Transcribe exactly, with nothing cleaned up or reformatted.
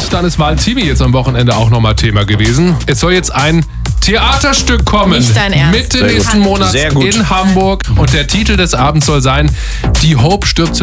und dann ist Valentini jetzt am Wochenende auch nochmal Thema gewesen. Es soll jetzt ein Theaterstück kommen. Nicht dein Ernst. Mitte Sehr nächsten gut. Monats Sehr gut. in Hamburg. Und der Titel des Abends soll sein: Die Hope stirbt